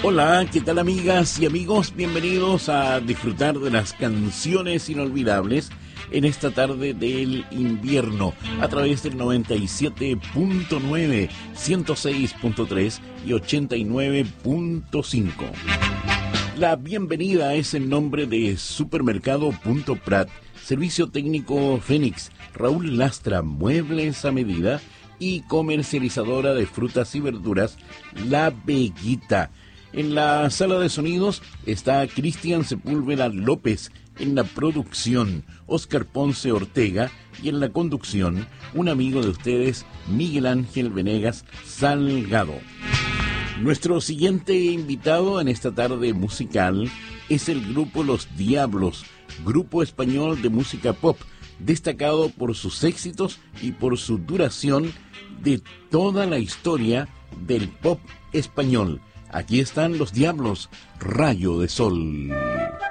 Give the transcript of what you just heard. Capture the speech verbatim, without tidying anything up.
Hola, ¿qué tal amigas y amigos? Bienvenidos a disfrutar de las canciones inolvidables en esta tarde del invierno a través del noventa y siete punto nueve, ciento seis punto tres y ochenta y nueve punto cinco. La bienvenida es en nombre de Supermercado Punto Prat, Servicio Técnico Fénix, Raúl Lastra, Muebles a Medida y comercializadora de frutas y verduras La Veguita. En la sala de sonidos está Cristian Sepúlveda López, en la producción Óscar Ponce Ortega y en la conducción un amigo de ustedes, Miguel Ángel Venegas Salgado. Nuestro siguiente invitado en esta tarde musical es el grupo Los Diablos, grupo español de música pop, destacado por sus éxitos y por su duración de toda la historia del pop español. Aquí están Los Diablos, Rayo de Sol.